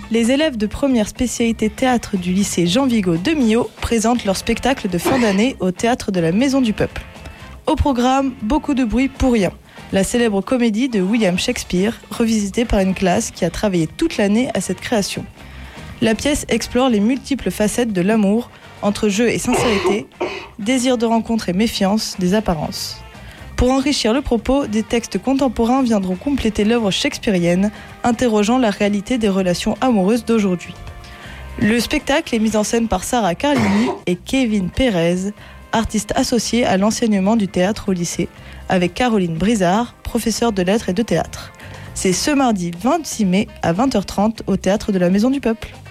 Les élèves de première spécialité théâtre du lycée Jean Vigo de Millau présentent leur spectacle de fin d'année au théâtre de la Maison du Peuple. Au programme, beaucoup de bruit pour rien. La célèbre comédie de William Shakespeare, revisitée par une classe qui a travaillé toute l'année à cette création. La pièce explore les multiples facettes de l'amour, entre jeu et sincérité, désir de rencontre et méfiance des apparences. Pour enrichir le propos, des textes contemporains viendront compléter l'œuvre shakespearienne, interrogeant la réalité des relations amoureuses d'aujourd'hui. Le spectacle est mis en scène par Sarah Carlini et Kevin Pérez, artistes associés à l'enseignement du théâtre au lycée, avec Caroline Brizard, professeure de lettres et de théâtre. C'est ce mardi 26 mai à 20h30 au théâtre de la Maison du Peuple.